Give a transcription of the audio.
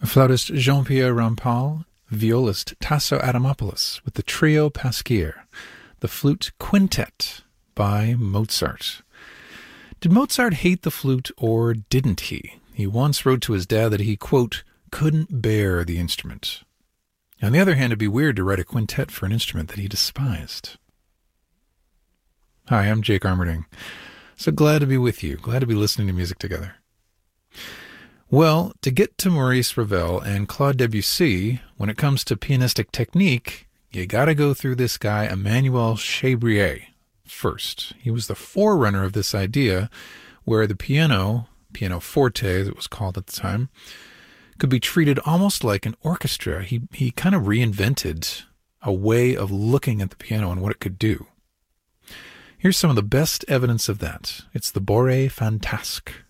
Flautist Jean-Pierre Rampal, violist Tasso Adamopoulos with the Trio Pasquier, the Flute Quintet by Mozart. Did Mozart hate the flute or didn't he? He once wrote to his dad that he, quote, couldn't bear the instrument. On the other hand, it'd be weird to write a quintet for an instrument that he despised. Hi, I'm Jake Armerding. So glad to be with you. Glad to be listening to music together. Well, to get to Maurice Ravel and Claude Debussy, when it comes to pianistic technique, you gotta go through this guy, Emmanuel Chabrier, first. He was the forerunner of this idea where the piano forte, as it was called at the time, could be treated almost like an orchestra. He kind of reinvented a way of looking at the piano and what it could do. Here's some of the best evidence of that. It's the Bourrée Fantasque.